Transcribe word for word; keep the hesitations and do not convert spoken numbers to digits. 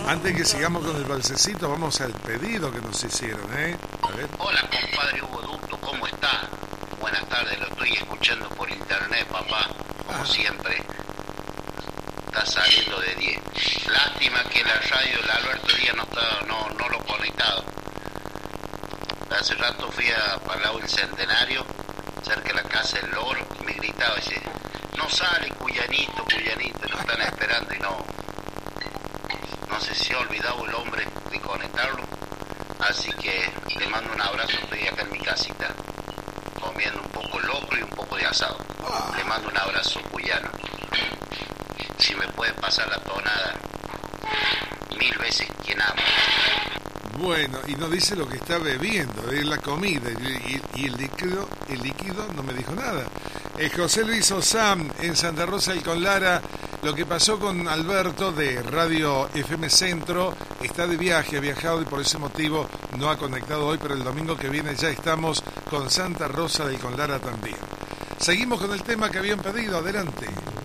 Antes que sigamos con el balsecito, vamos al pedido que nos hicieron, ¿eh? A ver. Hola, compadre Hugo Ducto, ¿cómo está? Buenas tardes, lo estoy escuchando por internet, papá, como ah. siempre. Está saliendo de diez. Lástima que la radio del Alberto Díaz no está, no, no lo conectado. Hace rato fui a Palau el Centenario, cerca de la casa del Loro, y me gritaba, dice, no sale Cuyanito, Cuyanito, lo están esperando y no. No sé si ha olvidado el hombre de conectarlo, así que le mando un abrazo, estoy acá en mi casita, comiendo un poco locro y un poco de asado. Le mando un abrazo cuyano. Si me puede pasar la tonada, mil veces quien ama. Bueno, y no dice lo que está bebiendo, es la comida, y, y el líquido, el líquido no me dijo nada. Eh, José Luis Osam, en Santa Rosa del Conlara. Lo que pasó con Alberto de Radio F M Centro, está de viaje, ha viajado y por ese motivo no ha conectado hoy, pero el domingo que viene ya estamos con Santa Rosa del Conlara también. Seguimos con el tema que habían pedido, adelante.